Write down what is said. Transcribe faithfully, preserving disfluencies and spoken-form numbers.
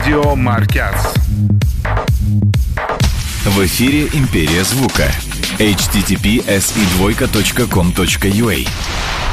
Радио Маркяц. В эфире «Империя звука». эйч ти ти пи эс и два точка ком точка ю а.